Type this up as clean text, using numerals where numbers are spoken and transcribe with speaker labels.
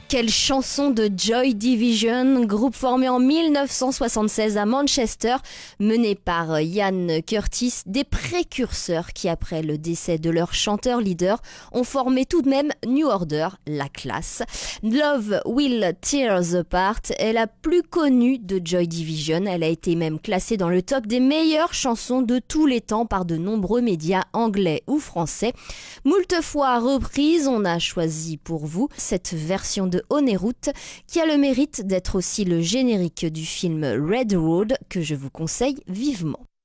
Speaker 1: Quelle chanson de Joy Division, groupe formé en 1976 à Manchester, mené par Ian Curtis, des précurseurs qui, après le décès de leur chanteur leader, ont formé tout de même New Order, la classe. Love Will Tear Us Apart est la plus connue de Joy Division. Elle a été même classée dans le top des meilleures chansons de tous les temps par de nombreux médias anglais ou français. Moult fois reprise, on a choisi pour vous cette version de Honeroute qui a le mérite d'être aussi le générique du film Red Road que je vous conseille vivement.